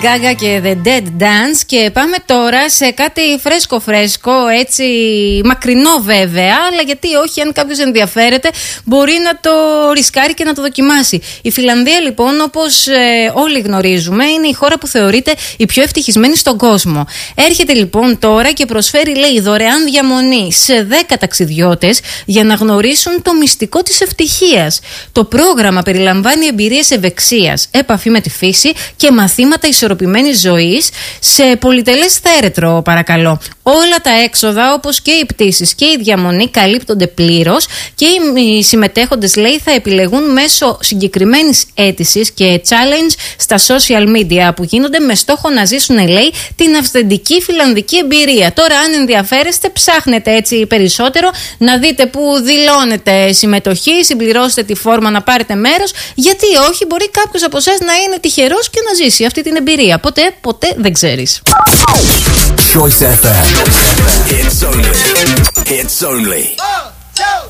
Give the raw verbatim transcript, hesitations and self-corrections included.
Gaga και The Dead Dance. Και πάμε τώρα σε κάτι φρέσκο φρέσκο, έτσι μακρινό βέβαια, αλλά γιατί όχι, αν κάποιος ενδιαφέρεται μπορεί να το ρισκάρει και να το δοκιμάσει. Η Φινλανδία λοιπόν, όπως ε, όλοι γνωρίζουμε, είναι η χώρα που θεωρείται η πιο ευτυχισμένη στον κόσμο. Έρχεται λοιπόν τώρα και προσφέρει, λέει, δωρεάν διαμονή σε δέκα ταξιδιώτες για να γνωρίσουν το μυστικό της ευτυχίας. Το πρόγραμμα περιλαμβάνει εμπειρίες ευεξίας, επαφή με τη φύση και μαθήματα ισορροπημένης ζωής σε πολυτελές θέρετρο, παρακαλώ. Όλα τα έξοδα, όπως και οι πτήσεις και η διαμονή, καλύπτονται πλήρως και οι συμμετέχοντες, λέει, θα επιλεγούν μέσω συγκεκριμένης αίτησης και challenge στα social media που γίνονται με στόχο να ζήσουν, λέει, την αυθεντική φιλανδική εμπειρία. Τώρα, αν ενδιαφέρεστε, ψάχνετε έτσι περισσότερο να δείτε που δηλώνετε συμμετοχή, συμπληρώστε τη φόρμα να πάρετε μέρος. Γιατί όχι, μπορεί κάποιος από εσάς να είναι τυχερός και να ζήσει αυτή την εμπειρία. Ποτέ, ποτέ δεν ξέρεις. Choice εφ εμ. It's only. It's only.